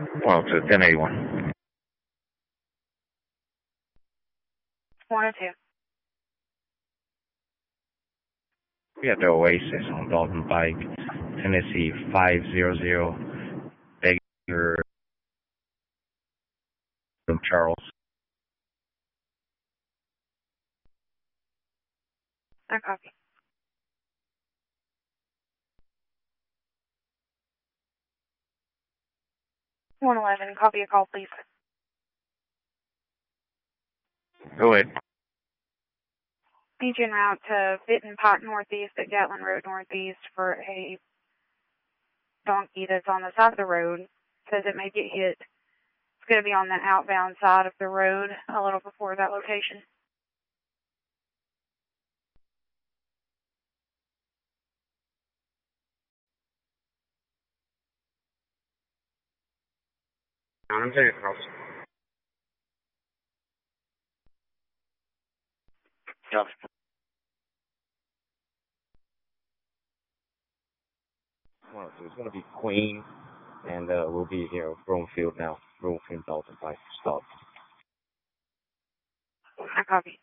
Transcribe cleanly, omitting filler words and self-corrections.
Well, to 1081. 102. We have the Oasis on Dalton Pike, Tennessee 500, Baker, Charles. I copy. 111. Copy a call, please. Go ahead. Need you en route to Fitton Pike Northeast at Gatlin Road Northeast for a donkey that's on the side of the road. Says it may get hit. It's going to be on the outbound side of the road a little before that location. I'm taking across. Copy. Well, so it's going to be Queen, and we'll be here, Broomfield now. Broomfield, Dalton Pike. Stop. I copy.